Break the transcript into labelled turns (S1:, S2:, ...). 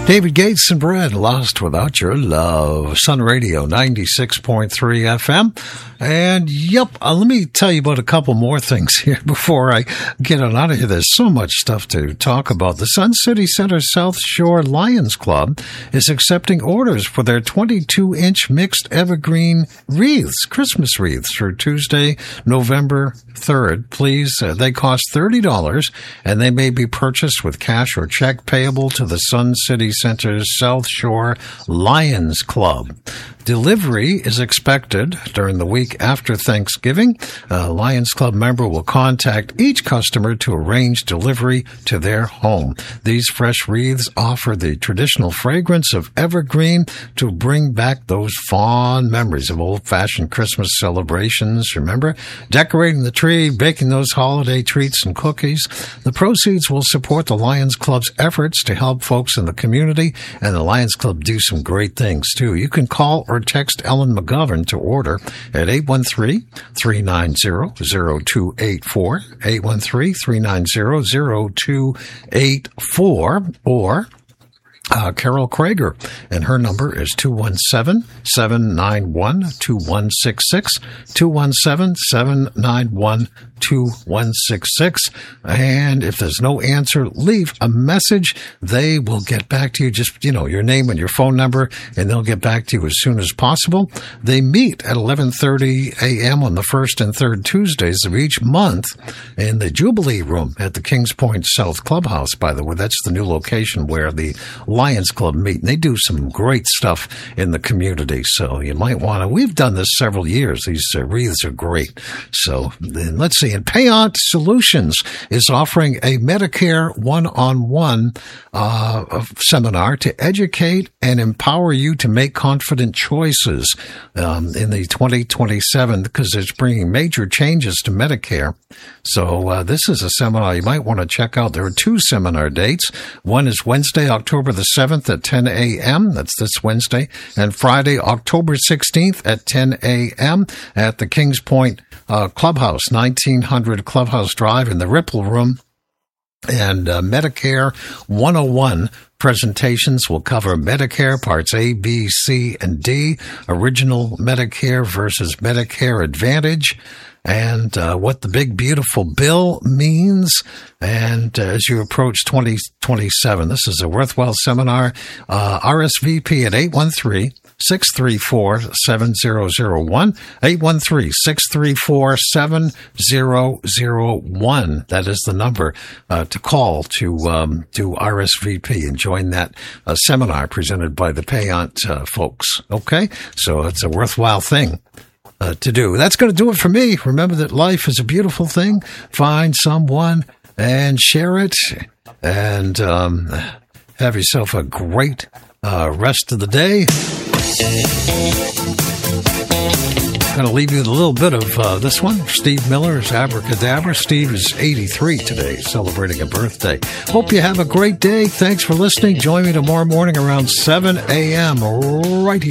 S1: David Gates and Bread, Lost Without Your Love. Sun Radio 96.3 FM. And let me tell you about a couple more things here before I get on out of here. There's so much stuff to talk about. The Sun City Center South Shore Lions Club is accepting orders for their 22-inch mixed evergreen wreaths, Christmas wreaths, through Tuesday, November 3rd. Please, they cost $30 and they may be purchased with cash or check payable to the Sun City Center's South Shore Lions Club. Delivery is expected during the week after Thanksgiving. A Lions Club member will contact each customer to arrange delivery to their home. These fresh wreaths offer the traditional fragrance of evergreen to bring back those fond memories of old-fashioned Christmas celebrations. Remember? Decorating the tree, baking those holiday treats and cookies. The proceeds will support the Lions Club's efforts to help folks in the community, and the Lions Club do some great things, too. You can call or text Ellen McGovern to order at 813-390-0284, 813-390-0284, or Carol Krager, and her number is 217-791-2166, 217-791-2166. And if there's no answer, leave a message. They will get back to you. Just, your name and your phone number, and they'll get back to you as soon as possible. They meet at 11:30 a.m. on the first and third Tuesdays of each month in the Jubilee Room at the Kings Point South Clubhouse, by the way. That's the new location where the Lions Club meet, and they do some great stuff in the community. So you might want to, we've done this several years. These wreaths are great. So then let's see. And Payant Solutions is offering a Medicare one-on-one seminar to educate and empower you to make confident choices in the 2027, because it's bringing major changes to Medicare. So this is a seminar you might want to check out. There are two seminar dates. One is Wednesday, October the 7th at 10 a.m. That's this Wednesday. And Friday, October 16th at 10 a.m. at the Kings Point Clubhouse, 1900 Clubhouse Drive in the Ripple Room. And Medicare 101 presentations will cover Medicare Parts A, B, C, and D, original Medicare versus Medicare Advantage, and what the big, beautiful bill means. And as you approach 2027, this is a worthwhile seminar. RSVP at 813-634-7001, 813-634-7001. That is the number to call to RSVP and join that seminar presented by the Payant folks. Okay? So it's a worthwhile thing to do. That's going to do it for me. Remember that life is a beautiful thing. Find someone and share it, and have yourself a great rest of the day. I'm going to leave you with a little bit of this one. Steve Miller's Abracadabra. Steve is 83 today, celebrating a birthday. Hope you have a great day. Thanks for listening. Join me tomorrow morning around 7 a.m. right here.